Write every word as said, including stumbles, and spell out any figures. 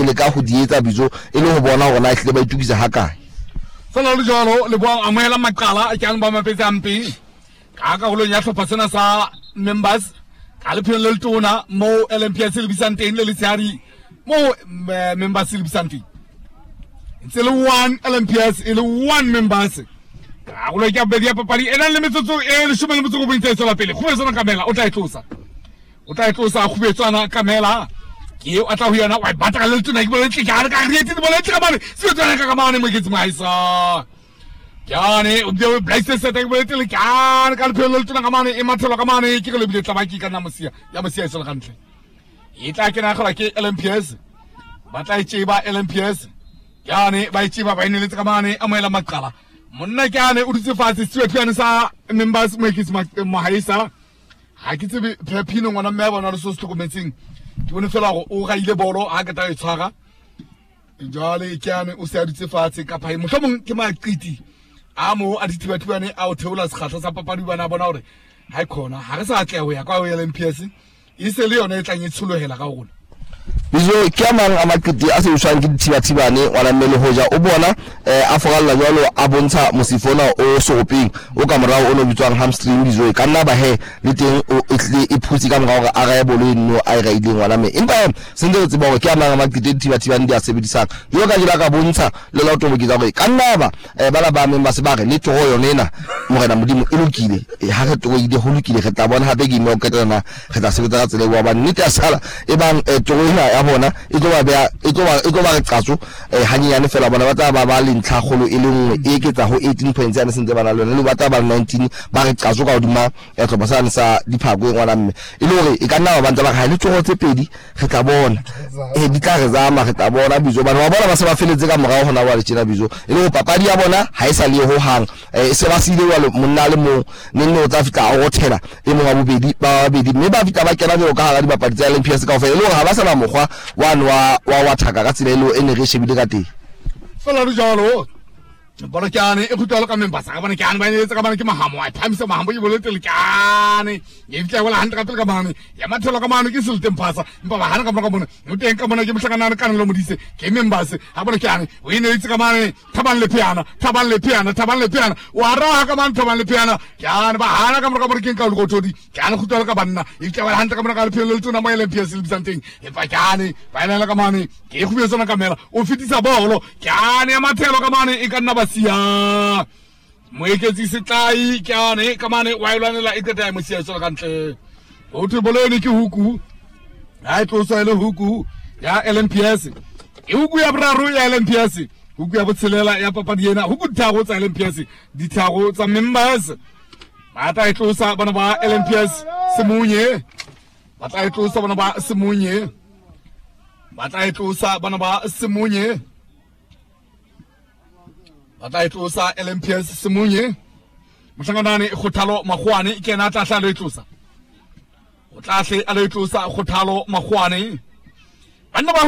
leka ho di etsa bizo e le ho bona hore na hle ba itukisa ha kae fela le jalo le boang amohela maqala ke an ba mapetse ampe ka ka holong ya hlopha sena sa members ka le phele le tona mo L M P S le bisang teng le le tsari mo members le bisang teng it's le one L M P S ile one members ka go le ka be dia papadi ena le metsotso e le shome le metsotso go bintse tsela pele go tsena kamela o tla itlosa o tla itlosa go betswana kamela ke o tla ho yana wa batla le tona ke bo le tla ka re tse bo le tla ka mane se tswana ka ka mane mo ke tsmaisa Jane, udah blaster setting boleh tu kan kalau film tu nak mana, emak tu nak mana, kita lebih letak bagi kan nama sia, ya mesti asal kan tu. Kita kena kalau ke L M P S, batai ciba L M P S, jane baik ciba baik ni letak mana, amai lama kala. Mana jane udah sifat sesuatu yang sa members mereka semak mahisa, hakit tu pino mana member mana resource tu komenting, tu ni fela orang ile boro, agak tahu cara. Jale jane usia udah sifat sekapai, mungkin kemana kriti. Amo aditiba tiba ne a theola sekgatla sa papadi bana bona hore ha khona ha re sa tleho ya kwa L M P S e se le yona e tlang e tsholohela ka rona bizo ke amang a maqiti a se ushang ke dithiba thibane wala mmele hoja o bona a foralla jwalo a bontsha mosifona o soping o ka morao o no bitswang hamstring bizo e kana ba he le teng o etle e phutsi ka morao ga a ga bolo no a ga ileng wala me empa se ntse tseba hore ke amang a maqiti dithiba thibane di a sebedisang yo ka jela ka bontsha le la tobo ke tsa go kana ba bala ba members ba re le toro yona ena morena modimo e lokile ha re toro ile ho lokile re tla bona hape ke mo ketana re tla sebetsa ka tsela wa ba nnete a sala e bang toro ena ya bona e tlo ba bea e tlo ba e tlo ba re qatso hanyane fela bona ba tla ba ba le ntlhagolo e le nngwe e eketsa ho eighteen points ya sentse bana lona le ba tla ba nineteen ba re qatso ka hodima ya tlo ba sa nsa diphako e ngwana mme e le hore e ka nna ba ntse ba ga le toro tse pedi re tla bona e di tla re zama re tla bona bizo bana ba bona ba se ba feletse ka morao hona wa le tshena bizo e le ho papadi ya bona ha e sa le ho hang e se ba sile wa monna le mo nne o tsa fita o thela e mo ga bobedi ba babedi mme ba fita ba kena jo ka ga di papadi tsa L M P S ka ofela le ha ba sa la mogwa one wa wa wa thaka ka tsela elo ene re shebile ka teng fela re jalo bona kyane e khutwa ka members ka bona kyane ba ne tsa ka bona ke mahamo a phamisa mahamo e boletse le kyane e vitla wala handa ka tla ka mane ya mathelo ka mane ke silte mpasa mpa ba hana ka bona ka bona o teng ka bona ke mhlangana ka lo modise ke members ha bona kyane o ine itse ka mane thaban le piano thaban le piano thaban le piano wa ra ka mane thaban le piano kyane ba hana ka bona ka bona ke ka go todi kyane khutwa ka banna e vitla wala handa ka bona ka le phelo le tsona mo L M P S le bisanteng e pa kyane ba ina ka mane ke go besa na kamera o fitisa bolo kyane ya mathelo ka mane e ka nna ba sia moeketsi setlai kyane ka mane wa ilwanela e teta ya mosia so ka ntle o thu bolone ke huku ha e tlosa ile huku ya L M P S e huku ya braro ya L M P S huku ya botshelela ya papadi ena huku dithago tsa L M P S dithago tsa members ba ta e tlosa bana ba L M P S semunye ba ta e tlosa bana ba semunye ba ta e tlosa bana ba semunye Bata itlosa L M P S semunye mhlangana khothalo magwane ke na tla tla le itlosa o tla hle a le itlosa khothalo magwane banna ba